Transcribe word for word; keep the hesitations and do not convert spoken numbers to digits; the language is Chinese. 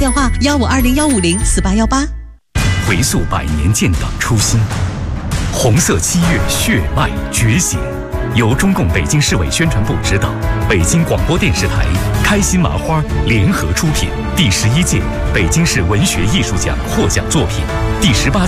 电话幺五二零幺五零四八幺八。 回溯百年建党初心，红色七月血脉觉醒。由中共北京市委宣传部指导，北京广播电视台、开心麻花联合出品，第十一届北京市文学艺术奖获奖作品，第十八